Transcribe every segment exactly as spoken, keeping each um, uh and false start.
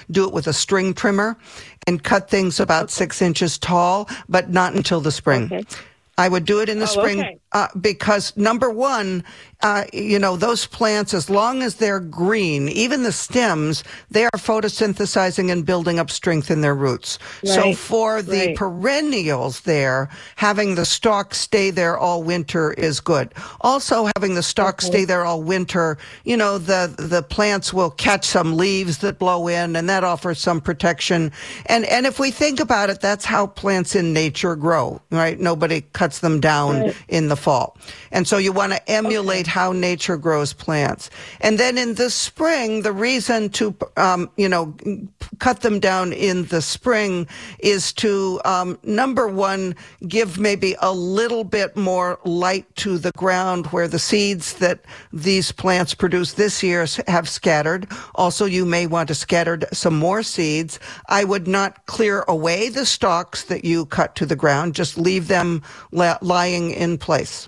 do it with a string trimmer and cut things about okay. six inches tall, but not until the spring. Okay. I would do it in the oh, spring okay. uh, because, number one, uh, you know, those plants, as long as they're green, even the stems, they are photosynthesizing and building up strength in their roots. Right. So for the right. perennials there, having the stalk stay there all winter is good. Also, having the stalk okay. stay there all winter, you know, the, the plants will catch some leaves that blow in, and that offers some protection. And, and if we think about it, that's how plants in nature grow, right? Nobody cuts them down right. in the fall. And so you want to emulate okay. how nature grows plants. And then in the spring, the reason to, um, you know, cut them down in the spring is to, um, number one, give maybe a little bit more light to the ground where the seeds that these plants produce this year have scattered. Also, you may want to scatter some more seeds. I would not clear away the stalks that you cut to the ground. Just leave them la- lying in place.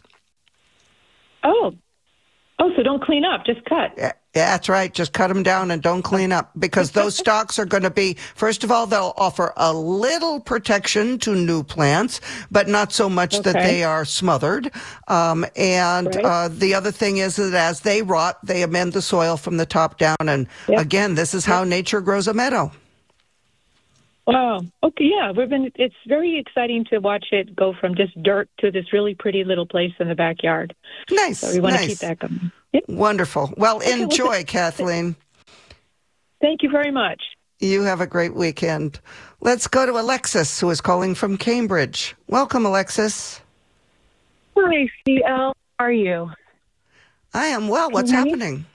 Oh, oh, so don't clean up, just cut. Yeah, that's right. Just cut them down and don't clean up, because those stalks are going to be, first of all, they'll offer a little protection to new plants, but not so much okay. that they are smothered. Um, and right. uh, the other thing is that as they rot, they amend the soil from the top down. And yep. again, this is how yep. nature grows a meadow. Wow. Okay. Yeah, we've been. It's very exciting to watch it go from just dirt to this really pretty little place in the backyard. Nice. So we want nice. to keep that going. Yep. Wonderful. Well, okay, enjoy, well, Kathleen. Thank you very much. You have a great weekend. Let's go to Alexis, who is calling from Cambridge. Welcome, Alexis. Hi, C L. How are you? I am well. What's Can happening?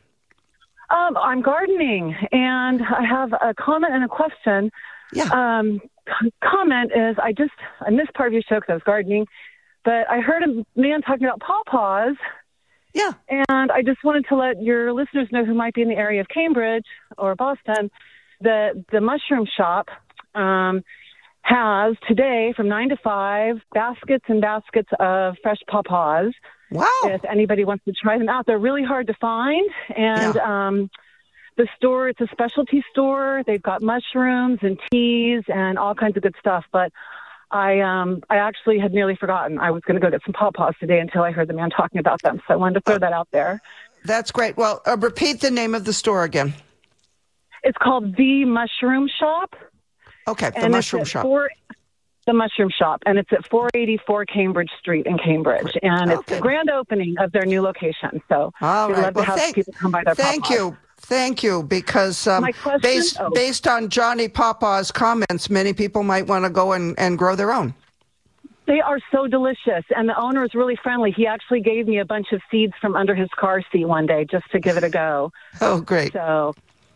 Um, I'm gardening, and I have a comment and a question. Yeah. Um, comment is, I just, I missed part of your show because I was gardening, but I heard a man talking about pawpaws. Yeah. And I just wanted to let your listeners know who might be in the area of Cambridge or Boston that the mushroom shop um, has today from nine to five baskets and baskets of fresh pawpaws. Wow. If anybody wants to try them out, they're really hard to find. And, yeah. um, the store, it's a specialty store. They've got mushrooms and teas and all kinds of good stuff. But I um, I actually had nearly forgotten. I was going to go get some pawpaws today until I heard the man talking about them. So I wanted to throw that out there. That's great. Well, uh, repeat the name of the store again. It's called The Mushroom Shop. Okay, The Mushroom Shop. Four, the Mushroom Shop. And it's at four eighty-four Cambridge Street in Cambridge. And okay. it's the grand opening of their new location. So all we'd right. love well, to have thank, people come by their Thank pawpaws. you. Thank you, because um, question, based oh. based on Johnny Pawpaw's comments, many people might want to go and, and grow their own. They are so delicious, and the owner is really friendly. He actually gave me a bunch of seeds from under his car seat one day just to give it a go. Oh, great. So,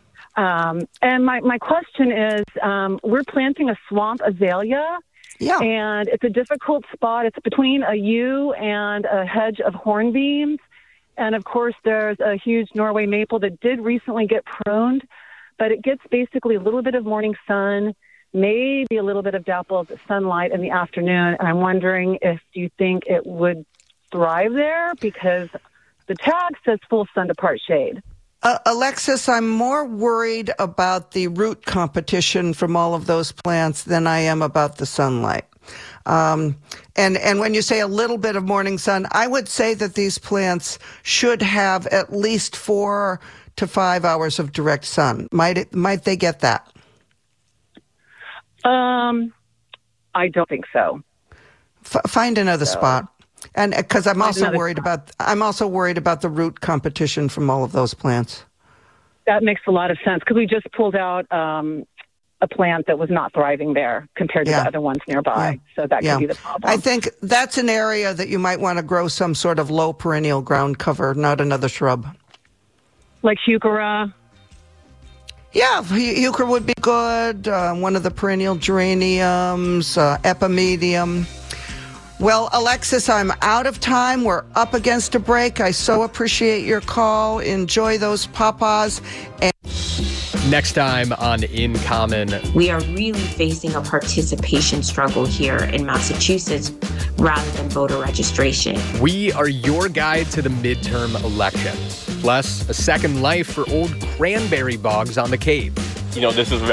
um, and my, my question is, um, we're planting a swamp azalea, yeah. and it's a difficult spot. It's between a yew and a hedge of hornbeams. And, of course, there's a huge Norway maple that did recently get pruned, but it gets basically a little bit of morning sun, maybe a little bit of dappled sunlight in the afternoon. And I'm wondering if you think it would thrive there, because the tag says full sun to part shade. Uh, Alexis, I'm more worried about the root competition from all of those plants than I am about the sunlight. Um, and, and when you say a little bit of morning sun, I would say that these plants should have at least four to five hours of direct sun. Might it, might they get that? Um, I don't think so. F- find another so. spot. And because I'm also worried spot. about, I'm also worried about the root competition from all of those plants. That makes a lot of sense, because we just pulled out, um, a plant that was not thriving there compared to yeah. the other ones nearby. Yeah. So that could yeah. be the problem. I think that's an area that you might want to grow some sort of low perennial ground cover, not another shrub. Like heuchera? Yeah, heuchera would be good. Uh, one of the perennial geraniums, uh, epimedium. Well, Alexis, I'm out of time. We're up against a break. I so appreciate your call. Enjoy those pawpaws. And next time on In Common. We are really facing a participation struggle here in Massachusetts rather than voter registration. We are your guide to the midterm elections, plus a second life for old cranberry bogs on the Cape. You know, this is